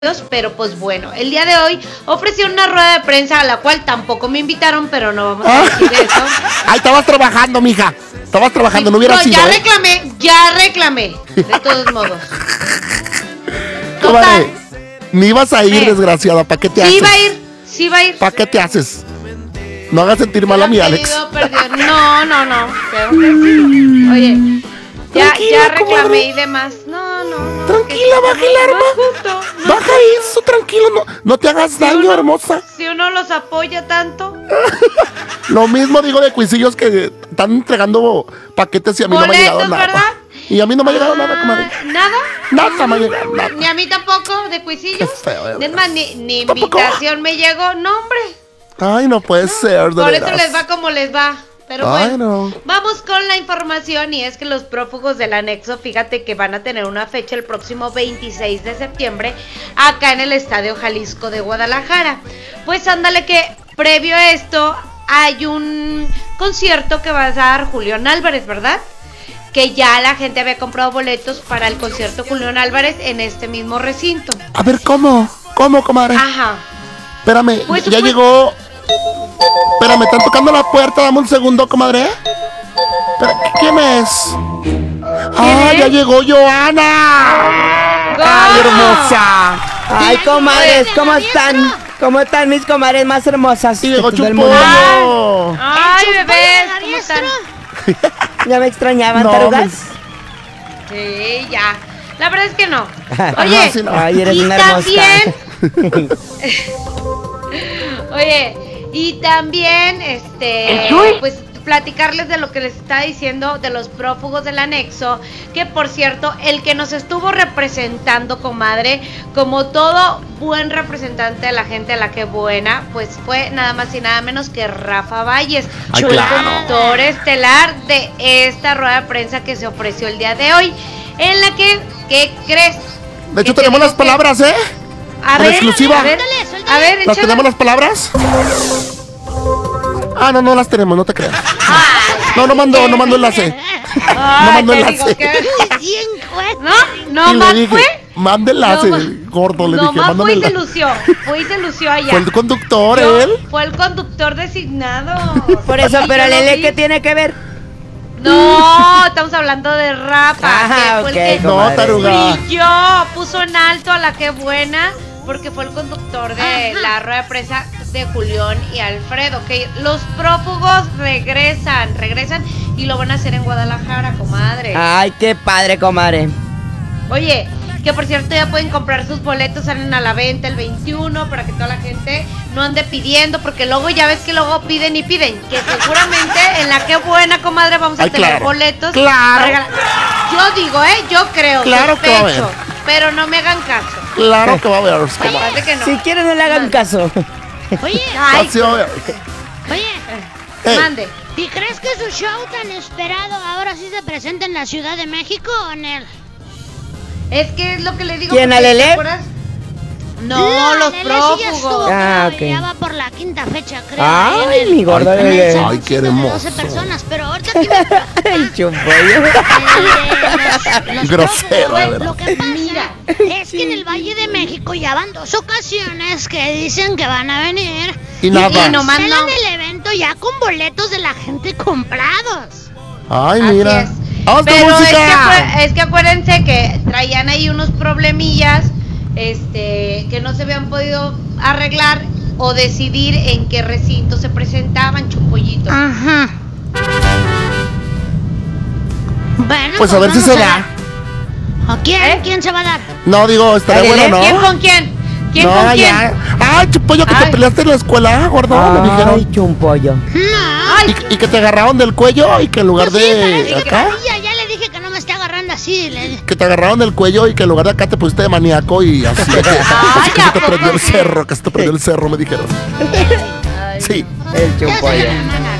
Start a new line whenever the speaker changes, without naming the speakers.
pero pues bueno, el día de hoy ofrecieron una rueda de prensa a la cual tampoco me invitaron, pero no vamos a decir eso.
Ay, estabas trabajando, mija. Estabas trabajando, no hubiera sido.
Ya reclamé, de todos modos.
Total. Ni ibas a ir, desgraciada, ¿para qué te haces?
Sí va a ir.
¿Para qué te haces? No hagas sentir mal a mi Alex.
No. Pero sí. Oye, ya reclamé y demás. No.
Tranquila, baja el arma. Baja eso, tranquilo. No te hagas daño, hermosa.
Si uno los apoya tanto.
Lo mismo digo de cuisillos que están entregando paquetes y a mí no me ha llegado nada. ¿Verdad? Y a mí no me ha llegado nada, comadre.
¿Nada?
Nada me ha llegado, nada.
Ni a mí tampoco, de cuisillos.
Qué feo,
es más, ni invitación me llegó. No, hombre.
Ay, no puede ser, de
Por
veras.
eso les va como les va. Pero bueno, vamos con la información, y es que los prófugos del anexo, fíjate que van a tener una fecha el próximo 26 de septiembre acá en el Estadio Jalisco de Guadalajara. Pues ándale que previo a esto hay un concierto que va a dar Julián Álvarez, ¿verdad? Que ya la gente había comprado boletos para el concierto Julián Álvarez en este mismo recinto.
A ver, ¿cómo, comadre?
Ajá.
Espérame, pues, ya llegó. Espérame, están tocando la puerta, dame un segundo, comadre. ¿Quién es? Ya llegó Joana. ¡Ay, hermosa!
Ay, comadres, ¿cómo están? ¿Cómo están mis comadres más hermosas?
Y llegó Chupollo.
Ay, bebés, ¿cómo están?
¿Ya me extrañaban, tarugas?
Sí, ya. La verdad es que no. Oye,
ay, eres una hermosa.
Oye, y también, pues platicarles de lo que les está diciendo de los prófugos del anexo, que por cierto, el que nos estuvo representando, comadre, como todo buen representante de la gente a la que buena, pues fue nada más y nada menos que Rafa Valles, el conductor estelar de esta rueda de prensa que se ofreció el día de hoy, en la que, ¿qué crees?
De hecho tenemos las palabras,
A ver,
exclusiva.
A ver,
¿Las tenemos las palabras? No las tenemos, no te creas. No mando enlace. No mando enlace.
No más fue.
Mande enlace, gordo, le dije.
No, fue y se lució allá.
Fue el conductor, él.
Fue el conductor designado.
Por eso, pero Lele, ¿qué tiene que ver?
No, estamos hablando de Rafa, que fue el que
taruga.
puso en alto a la que buena, porque fue el conductor de la rueda de prensa de Julián y Alfredo, que los prófugos regresan y lo van a hacer en Guadalajara, comadre.
Ay, qué padre, comadre.
Oye, que por cierto ya pueden comprar sus boletos, salen a la venta el 21 para que toda la gente no ande pidiendo, porque luego ya ves que luego piden, que seguramente en la que buena, comadre, vamos a tener boletos.
Claro.
Yo digo, yo creo,
claro que va a haber.
Pero no me hagan caso.
Claro que va a haber.
Que no.
Si quieren no le hagan caso.
Oye,
mande.
¿Y crees que su show tan esperado ahora sí se presenta en la Ciudad de México o en el?
Es que es lo que le digo.
¿Quién, a Lele?
¿Te acuerdas? No, los prófugos.
Ya va por la quinta fecha, creo.
Ay, mi gorda Lele.
Ay, qué hermoso.
12 personas, pero ahorita aquí
El chupollo.
Grosero, de verdad.
Lo que pasa es que en el Valle de México ya van 2 ocasiones que dicen que van a venir.
Y nada.
Y nomás
cancelan el evento ya con boletos de la gente comprados.
Ay, mira.
Pero es que acuérdense que traían ahí unos problemillas que no se habían podido arreglar o decidir en qué recinto se presentaban, Chupollito.
Ajá. Bueno,
pues a ver si se da.
¿A quién? ¿Quién se va a dar?
No, digo, estaría bueno, ¿no?
¿Quién con quién? ¿Quién con quién?
Ya. Ay, Chupollo, que te peleaste en la escuela, gordo, me dijeron.
Ay, chumpollo.
No.
Y que te agarraron del cuello y que en lugar de acá.
Ya le dije que no me esté agarrando así.
Que te agarraron del cuello y que en lugar de acá te pusiste de maníaco y así. Así que se te prendió el cerro, me dijeron. Sí.
El chumpollo.